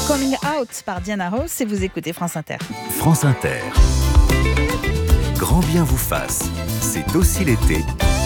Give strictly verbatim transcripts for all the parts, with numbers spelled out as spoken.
Coming Out par Diana Ross et vous écoutez France Inter. France Inter. Grand bien vous fasse, c'est aussi l'été.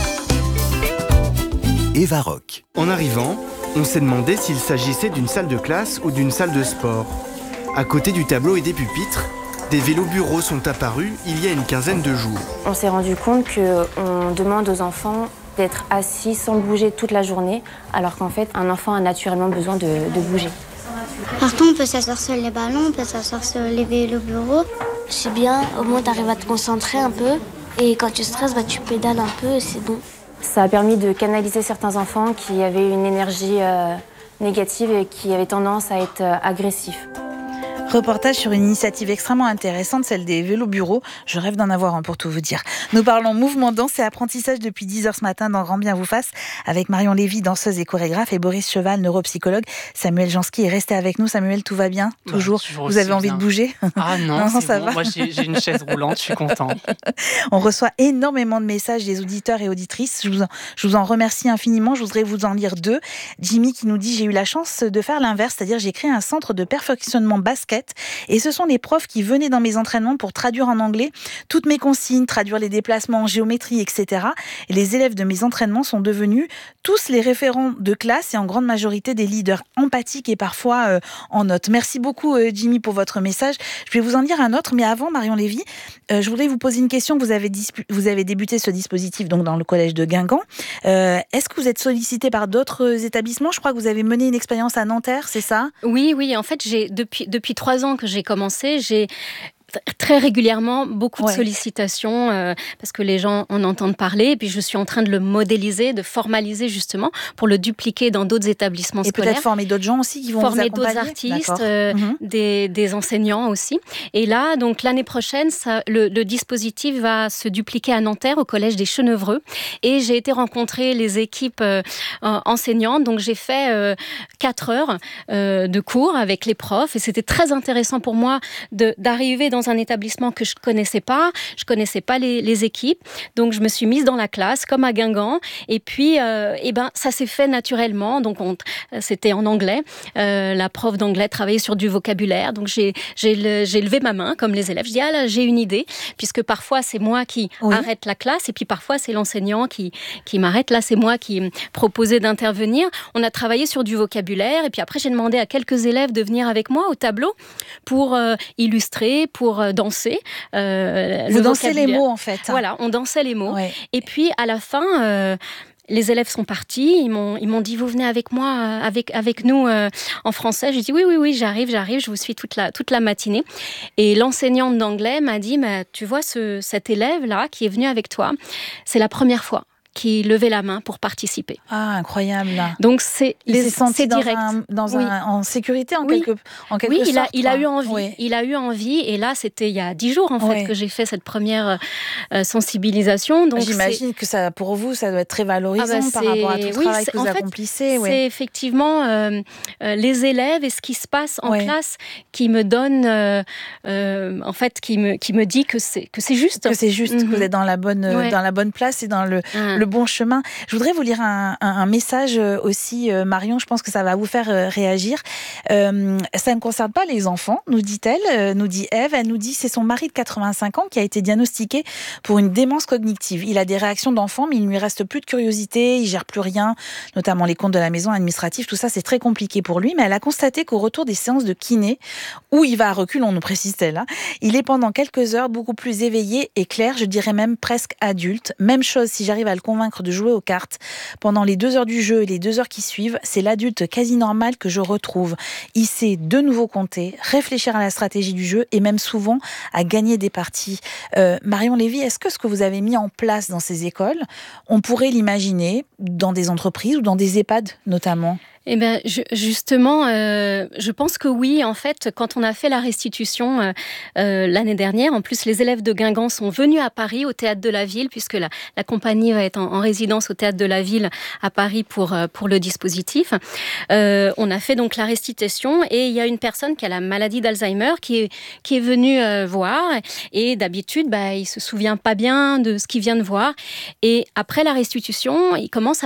Eva Rock. En arrivant, on s'est demandé s'il s'agissait d'une salle de classe ou d'une salle de sport. À côté du tableau et des pupitres, des vélos-bureaux sont apparus il y a une quinzaine de jours. On s'est rendu compte qu'on demande aux enfants d'être assis sans bouger toute la journée, alors qu'en fait, un enfant a naturellement besoin de, de bouger. Partout, on peut s'asseoir sur les ballons, on peut s'asseoir sur les vélos-bureaux. C'est bien, au moins tu arrives à te concentrer un peu. Et quand tu stresses, bah, tu pédales un peu et c'est bon. Ça a permis de canaliser certains enfants qui avaient une énergie euh, négative et qui avaient tendance à être euh, agressifs. Reportage sur une initiative extrêmement intéressante, celle des vélos bureaux. Je rêve d'en avoir un pour tout vous dire. Nous parlons mouvement, danse et apprentissage depuis dix heures ce matin dans Grand bien vous fasse avec Marion Lévy, danseuse et chorégraphe, et Boris Cheval, neuropsychologue. Samuel Jansky est resté avec nous. Samuel, tout va bien? Toujours, bah, toujours vous avez envie bien. de bouger? Ah non, non c'est ça bon. va. Moi j'ai, j'ai une chaise roulante, je suis contente. On reçoit énormément de messages des auditeurs et auditrices. Je vous en, je vous en remercie infiniment. Je voudrais vous en lire deux. Jimmy qui nous dit: j'ai eu la chance de faire l'inverse, c'est-à-dire j'ai créé un centre de perfectionnement basket et ce sont les profs qui venaient dans mes entraînements pour traduire en anglais toutes mes consignes, traduire les déplacements en géométrie, et cetera. Et les élèves de mes entraînements sont devenus tous les référents de classe et en grande majorité des leaders empathiques et parfois euh, en notes. Merci beaucoup euh, Jimmy pour votre message. Je vais vous en dire un autre, mais avant, Marion Lévy, euh, je voudrais vous poser une question. Vous avez, dispu- vous avez débuté ce dispositif donc dans le collège de Guingamp. Euh, est-ce que vous êtes sollicité par d'autres établissements? Je crois que vous avez mené une expérience à Nanterre, c'est ça? Oui, oui. En fait, j'ai depuis depuis trois ans que j'ai commencé. J'ai très régulièrement beaucoup ouais. de sollicitations euh, parce que les gens en entendent parler et puis je suis en train de le modéliser, de formaliser justement pour le dupliquer dans d'autres établissements et scolaires. Et peut-être former d'autres gens aussi qui vont former vous accompagner. Former d'autres artistes, euh, mm-hmm. des, des enseignants aussi. Et là, donc l'année prochaine, ça, le, le dispositif va se dupliquer à Nanterre au collège des Chenevreux et j'ai été rencontrer les équipes euh, enseignantes. Donc j'ai fait euh, quatre heures euh, de cours avec les profs et c'était très intéressant pour moi de, d'arriver dans un établissement que je ne connaissais pas, je ne connaissais pas les, les équipes, donc je me suis mise dans la classe comme à Guingamp et puis euh, et ben, ça s'est fait naturellement, donc on, c'était en anglais, euh, la prof d'anglais travaillait sur du vocabulaire, donc j'ai, j'ai, le, j'ai levé ma main comme les élèves, je dis ah là j'ai une idée, puisque parfois c'est moi qui oui. arrête la classe et puis parfois c'est l'enseignant qui, qui m'arrête, là c'est moi qui proposais d'intervenir, on a travaillé sur du vocabulaire et puis après j'ai demandé à quelques élèves de venir avec moi au tableau pour euh, illustrer, pour euh, danser. Euh, Vous dansez les mots en fait. Voilà, on dansait les mots. Ouais. Et puis à la fin, euh, les élèves sont partis. Ils m'ont, ils m'ont dit vous venez avec moi, euh, avec avec nous euh, en français. J'ai dit oui oui oui j'arrive j'arrive. Je vous suis toute la toute la matinée. Et l'enseignante d'anglais m'a dit mais tu vois ce cet élève là qui est venu avec toi, c'est la première fois qui levait la main pour participer. Ah, incroyable. Donc, c'est, il les, s'est senti c'est dans direct. Un, dans oui. un, en sécurité, en oui. quelque, en quelque oui, sorte. Oui, il a, il a eu envie. Oui. Il a eu envie. Et là, c'était il y a dix jours, en fait, oui. que j'ai fait cette première euh, sensibilisation. Donc, j'imagine c'est... que ça, pour vous, ça doit être très valorisant ah bah par rapport à tout le oui, travail que vous en accomplissez. Fait, oui. C'est effectivement euh, euh, les élèves et ce qui se passe en oui. classe qui me donne, euh, euh, en fait, qui me, qui me dit que c'est, que c'est juste. Que c'est juste, mm-hmm. que vous êtes dans la bonne, ouais. dans la bonne place et dans le, ah. le bon chemin. Je voudrais vous lire un Un, un message aussi, euh, Marion, je pense que ça va vous faire euh, réagir. Euh, ça ne concerne pas les enfants, nous dit-elle, euh, nous dit Ève. Elle nous dit c'est son mari de quatre-vingt-cinq ans qui a été diagnostiqué pour une démence cognitive. Il a des réactions d'enfant, mais il ne lui reste plus de curiosité, il ne gère plus rien, notamment les comptes de la maison administrative, tout ça c'est très compliqué pour lui. Mais elle a constaté qu'au retour des séances de kiné, où il va à reculons, nous précise-t-elle, hein, il est pendant quelques heures beaucoup plus éveillé et clair, je dirais même presque adulte. Même chose si j'arrive à le convaincre de jouer aux cartes. Pendant les deux heures du jeu et les deux heures qui suivent, c'est l'adulte quasi normal que je retrouve. Il sait de nouveau compter, réfléchir à la stratégie du jeu et même souvent à gagner des parties. Euh, Marion Lévy, est-ce que ce que vous avez mis en place dans ces écoles, on pourrait l'imaginer dans des entreprises ou dans des EHPAD notamment ? Eh bien, justement, euh, je pense que oui. En fait, quand on a fait la restitution euh, euh, l'année dernière, en plus, les élèves de Guingamp sont venus à Paris, au Théâtre de la Ville, puisque la, la compagnie va être en, en résidence au Théâtre de la Ville à Paris pour, euh, pour le dispositif. Euh, on a fait donc la restitution et il y a une personne qui a la maladie d'Alzheimer qui est, qui est venue euh, voir. Et d'habitude, bah, il ne se souvient pas bien de ce qu'il vient de voir. Et après la restitution, il commence à me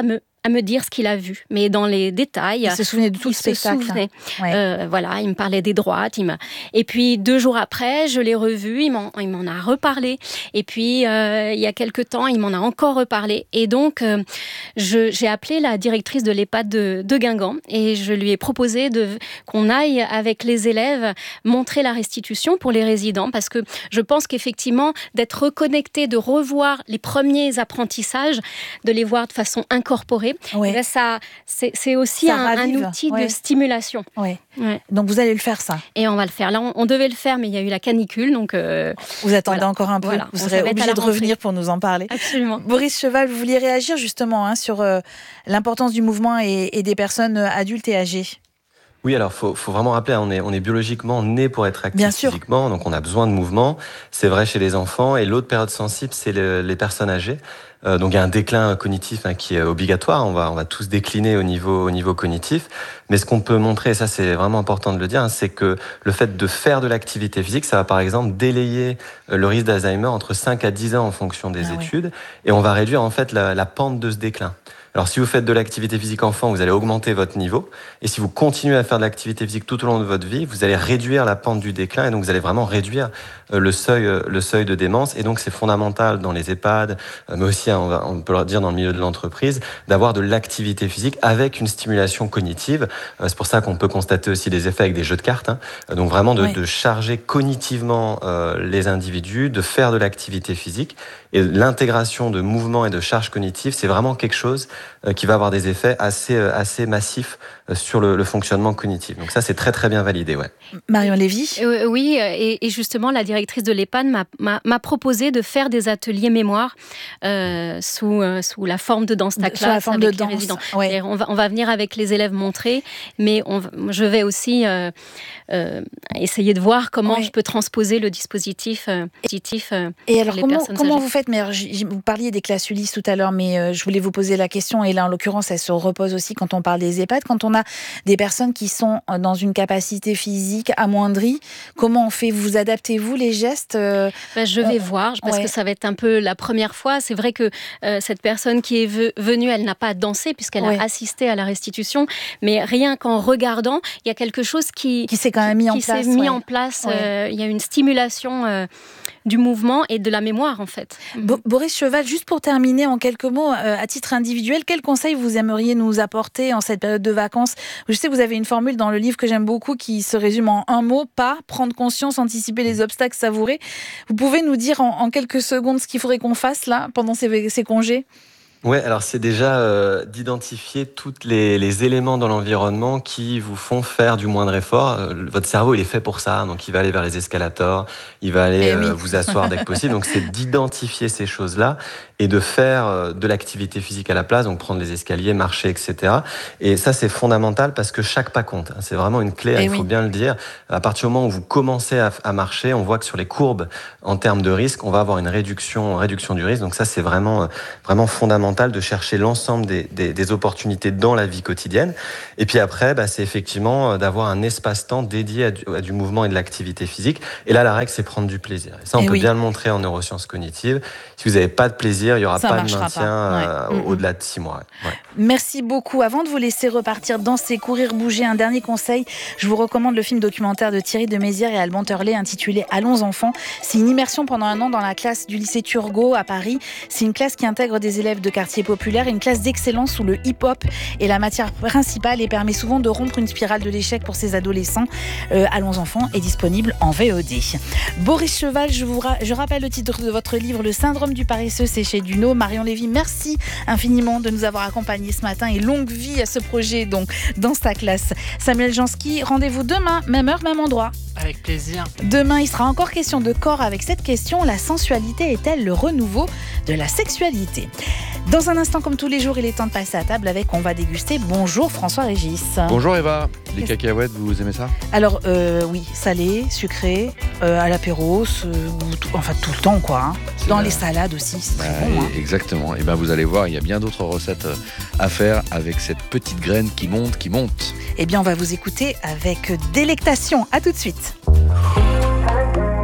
à me dire ce qu'il a vu, mais dans les détails. Il se souvenait de tout il le spectacle. Se souvenait. Ouais. Euh, voilà, il me parlait des droites. Il m'a... Et puis deux jours après, je l'ai revu, il m'en, il m'en a reparlé. Et puis euh, il y a quelque temps, il m'en a encore reparlé. Et donc, euh, je, j'ai appelé la directrice de l'EHPAD de, de Guingamp et je lui ai proposé de, qu'on aille avec les élèves montrer la restitution pour les résidents, parce que je pense qu'effectivement, d'être reconnecté, de revoir les premiers apprentissages, de les voir de façon incorporée, ouais. ben ça, c'est, c'est aussi un, un outil ouais. de stimulation. Ouais. Ouais. Donc vous allez le faire, ça. Et on va le faire. Là, on, on devait le faire, mais il y a eu la canicule, donc... Euh, vous attendez voilà. encore un peu. Voilà. Vous on serez obligé de revenir pour nous en parler. Absolument. Boris Cheval, vous vouliez réagir justement hein, sur euh, l'importance du mouvement et, et des personnes adultes et âgées. Oui, alors faut, faut vraiment rappeler, on est, on est biologiquement né pour être actif Bien sûr. physiquement, donc on a besoin de mouvement. C'est vrai chez les enfants. Et l'autre période sensible, c'est le, les personnes âgées. Euh, donc il y a un déclin cognitif hein, qui est obligatoire. On va, on va tous décliner au niveau, au niveau cognitif. Mais ce qu'on peut montrer, et ça c'est vraiment important de le dire, hein, c'est que le fait de faire de l'activité physique, ça va par exemple délayer le risque d'Alzheimer entre cinq à dix ans en fonction des ah, études. Oui. Et on va réduire en fait la, la pente de ce déclin. Alors, si vous faites de l'activité physique enfant, vous allez augmenter votre niveau. Et si vous continuez à faire de l'activité physique tout au long de votre vie, vous allez réduire la pente du déclin. Et donc, vous allez vraiment réduire le seuil, le seuil de démence. Et donc, c'est fondamental dans les EHPAD, mais aussi, on, va, on peut le dire dans le milieu de l'entreprise, d'avoir de l'activité physique avec une stimulation cognitive. C'est pour ça qu'on peut constater aussi des effets avec des jeux de cartes. Hein. Donc, vraiment de, oui. de charger cognitivement euh, les individus, de faire de l'activité physique. Et l'intégration de mouvements et de charges cognitives, c'est vraiment quelque chose qui va avoir des effets assez, assez massifs sur le, le fonctionnement cognitif. Donc ça, c'est très, très bien validé. Ouais. Marion Lévy euh, Oui, et, et justement, la directrice de l'EHPAD m'a, m'a, m'a proposé de faire des ateliers mémoire euh, sous, euh, sous la forme de danse ta classe forme avec de les danse. résidents. Ouais. On, va, on va venir avec les élèves montrer, mais on, je vais aussi euh, euh, essayer de voir comment ouais. je peux transposer le dispositif, euh, dispositif euh, et alors, pour les comment, personnes comment âgées. vous faites mais alors, vous parliez des classes Ulysse tout à l'heure, mais euh, je voulais vous poser la question, et là, en l'occurrence, elle se repose aussi quand on parle des EHPAD. Quand on a des personnes qui sont dans une capacité physique amoindrie, comment on fait? Vous adaptez-vous les gestes euh, ben, Je vais on... voir, parce ouais. que ça va être un peu la première fois. C'est vrai que euh, cette personne qui est ve- venue, elle n'a pas dansé puisqu'elle ouais. a assisté à la restitution, mais rien qu'en regardant, il y a quelque chose qui, qui s'est quand même mis qui en place. S'est mis ouais. en place. Ouais. Euh, il y a une stimulation euh, du mouvement et de la mémoire, en fait. Bo- Boris Cheval, juste pour terminer en quelques mots, euh, à titre individuel, quel conseil vous aimeriez nous apporter en cette période de vacances? Je sais que vous avez une formule dans le livre que j'aime beaucoup qui se résume en un mot, pas, prendre conscience, anticiper les obstacles, savourer. Vous pouvez nous dire en, en quelques secondes ce qu'il faudrait qu'on fasse là, pendant ces, ces congés? Ouais, alors c'est déjà euh, d'identifier tous les, les éléments dans l'environnement qui vous font faire du moindre effort. Euh, votre cerveau, il est fait pour ça, donc il va aller vers les escalators, il va aller euh, oui. vous asseoir dès que possible. Donc c'est d'identifier ces choses-là et de faire euh, de l'activité physique à la place, donc prendre les escaliers, marcher, et cetera. Et ça, c'est fondamental parce que chaque pas compte. C'est vraiment une clé, il faut oui. bien le dire. À partir du moment où vous commencez à, à marcher, on voit que sur les courbes, en termes de risque, on va avoir une réduction, réduction du risque. Donc ça, c'est vraiment, vraiment fondamental de chercher l'ensemble des, des, des opportunités dans la vie quotidienne. Et puis après, bah, c'est effectivement d'avoir un espace-temps dédié à du, à du mouvement et de l'activité physique. Et là, la règle, c'est prendre du plaisir. Et ça, on et peut oui. bien le montrer en neurosciences cognitives. Si vous n'avez pas de plaisir, il n'y aura ça pas de maintien euh, ouais. au-delà de six mois. Ouais. Merci beaucoup. Avant de vous laisser repartir danser, courir, bouger, un dernier conseil. Je vous recommande le film documentaire de Thierry de Mézières et Alban Turlet intitulé « Allons enfants ». C'est une immersion pendant un an dans la classe du lycée Turgot à Paris. C'est une classe qui intègre des élèves de quartier populaire, une classe d'excellence où le hip-hop est la matière principale et permet souvent de rompre une spirale de l'échec pour ces adolescents. Euh, Allons enfants est disponible en V O D. Boris Cheval, je vous ra- je rappelle le titre de votre livre, Le syndrome du paresseux, c'est chez Duno. Marion Lévy, merci infiniment de nous avoir accompagnés ce matin et longue vie à ce projet donc dans sa classe. Samuel Jansky, rendez-vous demain, même heure, même endroit. Avec plaisir. Demain, il sera encore question de corps avec cette question: la sensualité est-elle le renouveau de la sexualité? Dans un instant, comme tous les jours, il est temps de passer à table avec On va déguster. Bonjour François Régis. Bonjour Eva. Les cacahuètes, vous aimez ça? Alors euh, oui, salé, sucré, euh, à l'apéro, euh, tout, enfin tout le temps quoi. Hein. Dans la... les salades aussi, c'est très bah, bon. Hein. Exactement. Et ben vous allez voir, il y a bien d'autres recettes à faire avec cette petite graine qui monte, qui monte. Eh bien, on va vous écouter avec délectation. À tout de suite.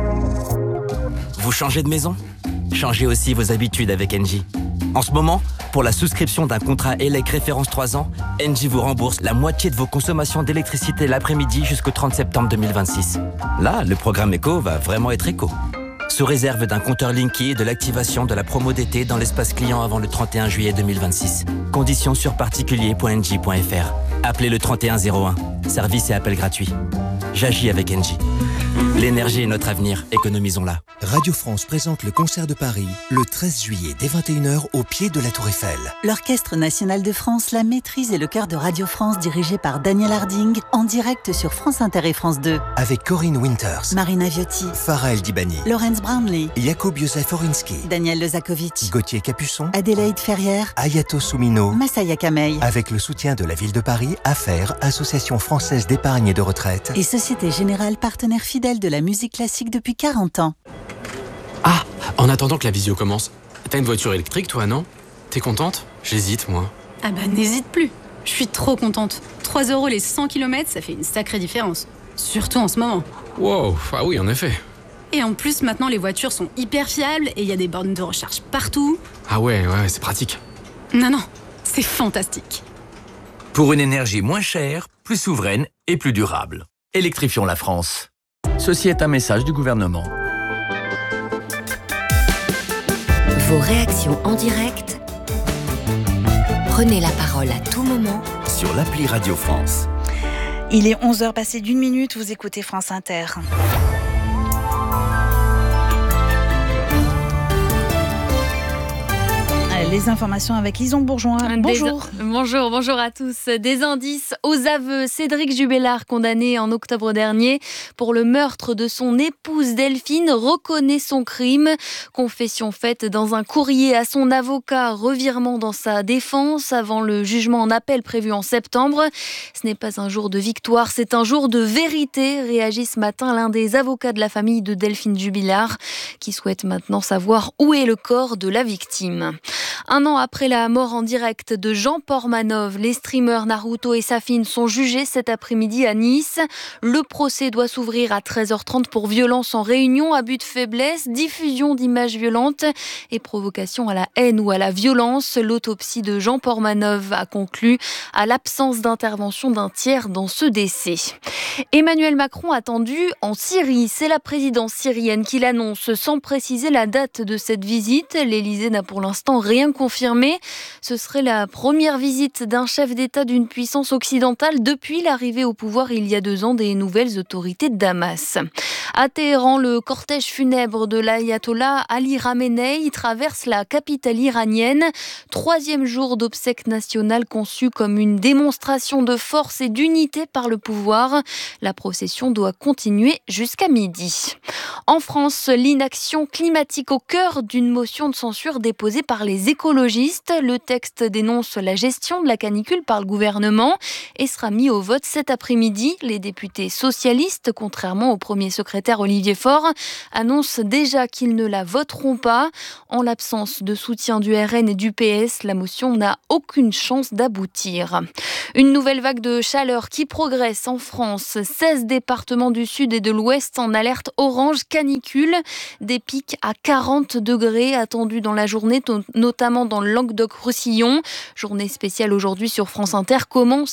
Vous changez de maison? Changez aussi vos habitudes avec Engie. En ce moment, Pour la souscription d'un contrat E L E C référence trois ans, Engie vous rembourse la moitié de vos consommations d'électricité l'après-midi jusqu'au trente septembre deux mille vingt-six. Là, le programme éco va vraiment être éco. Sous réserve d'un compteur Linky et de l'activation de la promo d'été dans l'espace client avant le trente et un juillet deux mille vingt-six. Conditions sur particulier point engie point f r. Appelez le trente et un zéro un. Service et appel gratuit. J'agis avec Engie. L'énergie est notre avenir, économisons-la. Radio France présente le concert de Paris le treize juillet dès vingt et une heures au pied de la Tour Eiffel. L'Orchestre National de France, la maîtrise et le chœur de Radio France dirigé par Daniel Harding en direct sur France Inter et France deux. Avec Corinne Winters, Marina Viotti, Farah El Dibani, Laurence Brownlee, Jakub Józef Orinski, Daniel Lezakovic, Gauthier Capuçon, Adélaïde Ferrière, Ayato Soumino, Massaya Kamei. Avec le soutien de la ville de Paris, Affaires, Association française d'épargne et de retraite. Et Société Générale, partenaire fidèle de la musique classique depuis quarante ans. Ah, en attendant que la visio commence, t'as une voiture électrique toi, non? T'es contente? J'hésite, moi. Ah bah n'hésite plus. Je suis trop contente. trois euros les cent kilomètres, ça fait une sacrée différence. Surtout en ce moment. Wow, ah oui, en effet. Et en plus, maintenant, les voitures sont hyper fiables et il y a des bornes de recharge partout. Ah ouais, ouais, c'est pratique. Non, non, c'est fantastique. Pour une énergie moins chère, plus souveraine et plus durable. Électrifions la France. Ceci est un message du gouvernement. Vos réactions en direct. Prenez la parole à tout moment sur l'appli Radio France. Il est onze heures passées d'une minute, vous écoutez France Inter. Les informations avec Lison Bourgeois. Bonjour. Des... Bonjour, bonjour à tous. Des indices aux aveux. Cédric Jubellard, condamné en octobre dernier pour le meurtre de son épouse Delphine, reconnaît son crime. Confession faite dans un courrier à son avocat. Revirement dans sa défense avant le jugement en appel prévu en septembre. Ce n'est pas un jour de victoire, c'est un jour de vérité, réagit ce matin l'un des avocats de la famille de Delphine Jubellard, qui souhaite maintenant savoir où est le corps de la victime. Un an après la mort en direct de Jean Portmanov, les streamers Naruto et Safin sont jugés cet après-midi à Nice. Le procès doit s'ouvrir à treize heures trente pour violence en réunion, abus de faiblesse, diffusion d'images violentes et provocation à la haine ou à la violence. L'autopsie de Jean Portmanov a conclu à l'absence d'intervention d'un tiers dans ce décès. Emmanuel Macron attendu en Syrie. C'est la présidence syrienne qui l'annonce sans préciser la date de cette visite. L'Élysée n'a pour l'instant rien confirmé. Ce serait la première visite d'un chef d'État d'une puissance occidentale depuis l'arrivée au pouvoir il y a deux ans des nouvelles autorités de Damas. À Téhéran, le cortège funèbre de l'ayatollah Ali Khamenei traverse la capitale iranienne. Troisième jour d'obsèques nationales conçues comme une démonstration de force et d'unité par le pouvoir. La procession doit continuer jusqu'à midi. En France, l'inaction climatique au cœur d'une motion de censure déposée par les écologistes. Le texte dénonce la gestion de la canicule par le gouvernement et sera mis au vote cet après-midi. Les députés socialistes, contrairement au premier secrétaire Olivier Faure, annoncent déjà qu'ils ne la voteront pas. En l'absence de soutien du R N et du P S, la motion n'a aucune chance d'aboutir. Une nouvelle vague de chaleur qui progresse en France. seize départements du sud et de l'ouest en alerte orange canicule. Des pics à quarante degrés attendus dans la journée, notamment dans le Languedoc-Roussillon. Journée spéciale aujourd'hui sur France Inter. Comment